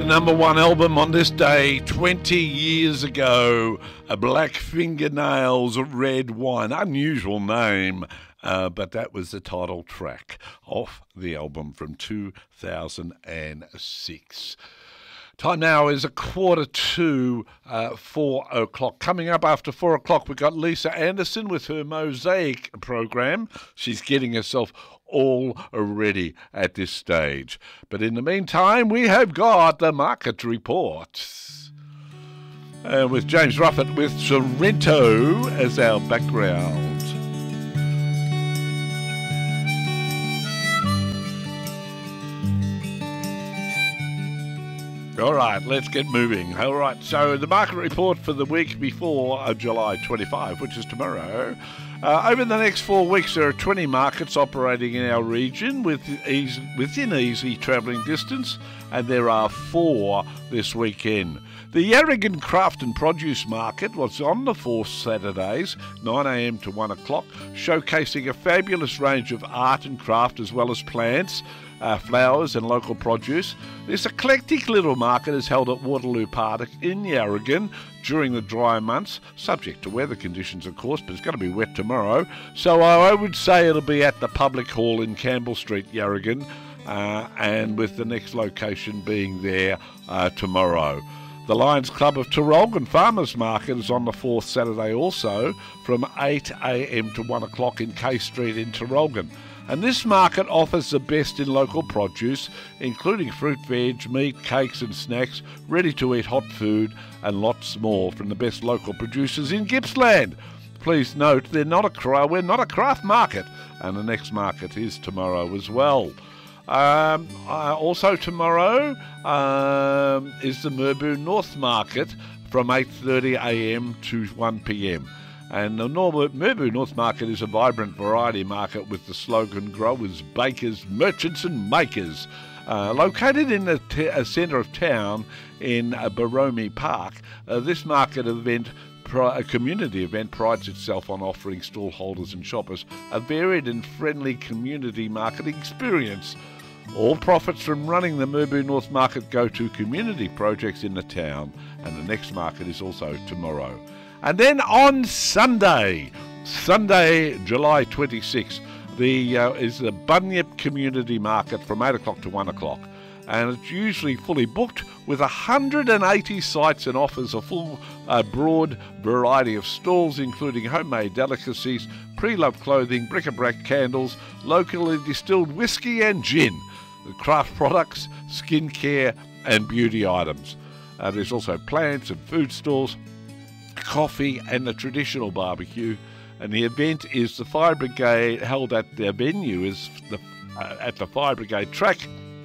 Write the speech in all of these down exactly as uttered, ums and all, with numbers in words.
The number one album on this day, twenty years ago, A Black Fingernails Red Wine. Unusual name, uh, but that was the title track of the album from two thousand six. Time now is a quarter to uh, four o'clock. Coming up after four o'clock, we've got Lisa Anderson with her Mosaic program. She's getting herself all ready at this stage. But in the meantime, we have got the market report. Uh, with James Ruffett with Sorrento as our background. All right, let's get moving. All right, so the market report for the week before uh, July twenty-fifth, which is tomorrow. Uh, over the next four weeks, there are twenty markets operating in our region with easy, within easy travelling distance, and there are four this weekend. The Yarragon Craft and Produce Market was on the four Saturdays, nine a m to one o'clock, showcasing a fabulous range of art and craft as well as plants, Uh, flowers and local produce. This eclectic little market is held at Waterloo Park in Yarragon during the dry months, subject to weather conditions of course, but it's going to be wet tomorrow. So I would say it'll be at the Public Hall in Campbell Street, Yarragon, uh, and with the next location being there uh, tomorrow. The Lions Club of Tarrolgan Farmers Market is on the fourth Saturday also from eight a m to one o'clock in K Street in Tarrolgan. And this market offers the best in local produce, including fruit, veg, meat, cakes and snacks, ready-to-eat hot food, and lots more from the best local producers in Gippsland. Please note, they're not a cra- we're not a craft market, and the next market is tomorrow as well. Um, uh, also tomorrow um, is the Merbau North Market from eight thirty a m to one p m And the Merbau North Market is a vibrant variety market with the slogan Growers, Bakers, Merchants and Makers. Uh, located in the t- uh, centre of town in uh, Baromi Park, uh, this market event, pri- a community event, prides itself on offering stallholders and shoppers a varied and friendly community market experience. All profits from running the Merbau North Market go to community projects in the town, and the next market is also tomorrow. And then on Sunday, Sunday, July twenty-sixth, the uh, is the Bunyip Community Market from eight o'clock to one o'clock. And it's usually fully booked with one hundred eighty sites and offers a full, uh, broad variety of stalls, including homemade delicacies, pre-loved clothing, bric-a-brac candles, locally distilled whiskey and gin, craft products, skincare and beauty items. Uh, there's also plants and food stalls, coffee and the traditional barbecue, and the event is the Fire Brigade, held at their venue is the uh, at the Fire Brigade track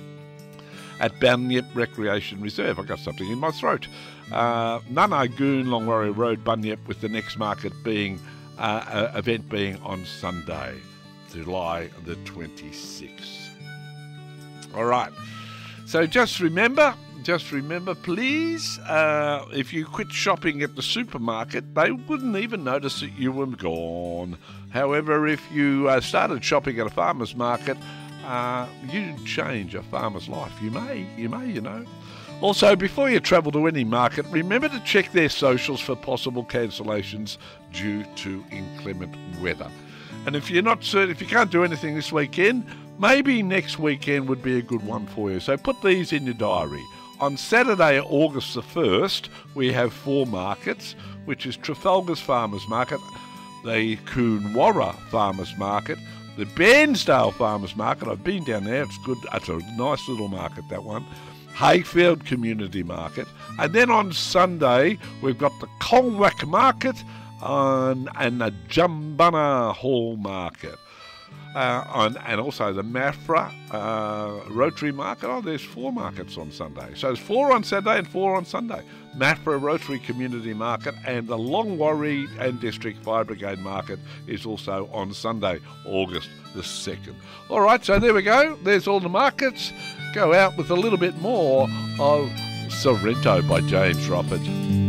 at Bunyip Recreation Reserve. I got something in my throat. Uh, Nunagoon, Longwarry Road, Bunyip, with the next market being uh, uh, event being on Sunday, July the twenty-sixth. All right. So just remember. Just remember, please, uh, if you quit shopping at the supermarket, they wouldn't even notice that you were gone. However, if you uh, started shopping at a farmer's market, uh, you'd change a farmer's life. You may, you may, you know. Also, before you travel to any market, remember to check their socials for possible cancellations due to inclement weather. And if you're not certain, if you can't do anything this weekend, maybe next weekend would be a good one for you. So put these in your diary. On Saturday, August the first, we have four markets, which is Trafalgar's Farmers Market, the Coonawarra Farmers Market, the Bairnsdale Farmers Market. I've been down there. It's good. It's a nice little market, that one. Hayfield Community Market. And then on Sunday, we've got the Colnwack Market on, and the Jumbunna Hall Market. Uh, on, and also the Maffra uh, Rotary Market. Oh, there's four markets on Sunday. So there's four on Saturday and four on Sunday. Maffra Rotary Community Market and the Longwarry and District Fire Brigade Market is also on Sunday, August the second. All right, so there we go. There's all the markets. Go out with a little bit more of Sorrento by James Ruffett.